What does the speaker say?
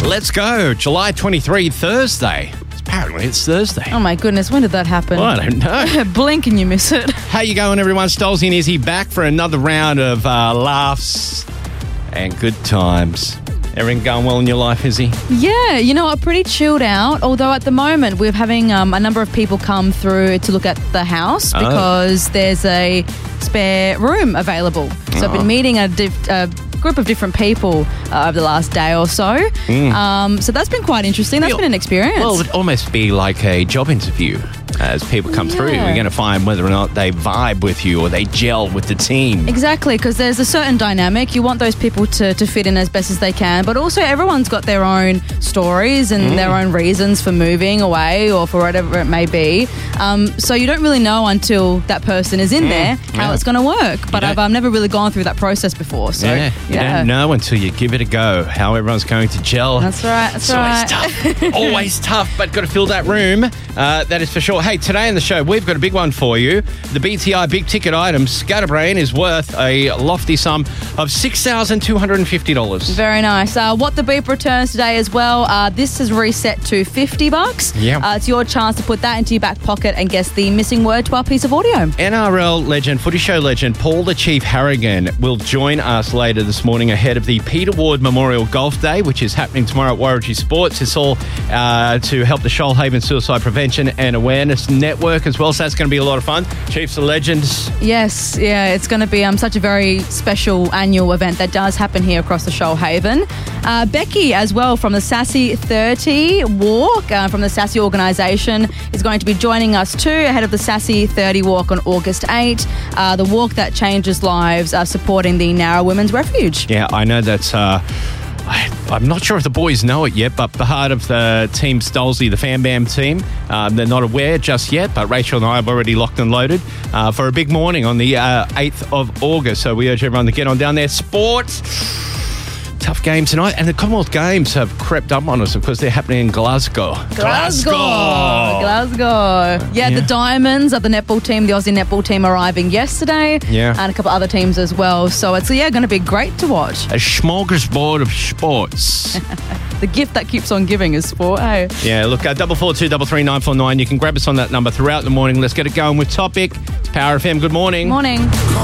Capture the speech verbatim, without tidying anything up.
Let's go. July twenty-third, Thursday. Apparently it's Thursday. Oh my goodness, when did that happen? Well, I don't know. Blink and you miss it. How you going, everyone? Stolzy and Izzy back for another round of uh, laughs and good times. Everything going well in your life, Izzy? Yeah, you know what, pretty chilled out. Although at the moment we're having um, a number of people come through to look at the house Oh. because there's a spare room available. So I've Oh. been meeting a, diff- a group of different people uh, over the last day or so. Mm. Um, so that's been quite interesting. That's Feel- been an experience. Well, it would almost be like a job interview. As people come through, Yeah. you're going to find whether or not they vibe with you or they gel with the team. Exactly, because there's a certain dynamic. You want those people to, to fit in as best as they can, but also everyone's got their own stories and Mm. their own reasons for moving away or for whatever it may be. Um, so you don't really know until that person is in there how yeah. it's going to work. But don't- I've um, never really gone through that process before. So yeah, you don't know until you give it a go how everyone's going to gel. That's right. That's It's always right. tough. Always tough, but got to fill that room. Uh, that is for sure. Hey, today in the show, we've got a big one for you. The B T I big ticket item, Scatterbrain, is worth a lofty sum of six thousand two hundred fifty dollars. Very nice. Uh, what the Beep returns today as well. Uh, this is reset to fifty bucks. Yeah. Uh, it's your chance to put that into your back pocket and guess the missing word to our piece of audio. N R L legend, footy show legend, Paul the Chief Harrigan will join us later this morning ahead of the Peter Ward Memorial Golf Day, which is happening tomorrow at Warrior Sports. It's all uh, to help the Shoalhaven Suicide Prevention and Awareness Network as well, so that's going to be a lot of fun. Chiefs and legends. Yes, yeah, it's going to be um, such a very special annual event that does happen here across the Shoalhaven. Uh, Becky, as well, from the Sassy thirty Walk, uh, from the Sassy organisation, is going to be joining us too ahead of the Sassy thirty Walk on August eighth, uh, the walk that changes lives, uh, supporting the Narrow Women's Refuge. Yeah, I know that's... Uh, I, I'm not sure if the boys know it yet, but part of the Team Stolzy, the Fan Bam team, um, they're not aware just yet, but Rachel and I have already locked and loaded uh, for a big morning on the uh, eighth of August. So we urge everyone to get on down there. Sports. Tough game tonight. And the Commonwealth Games have crept up on us because they're happening in Glasgow. Glasgow. Glasgow. Yeah, Yeah. the Diamonds of the netball team, the Aussie netball team arriving yesterday. Yeah. And a couple other teams as well. So it's, yeah, going to be great to watch. A smorgasbord of sports. The gift that keeps on giving is sport, hey? Yeah, look, uh, double four two double three nine four nine. You can grab us on that number throughout the morning. Let's get it going with topic. It's Power F M. Good morning. Morning.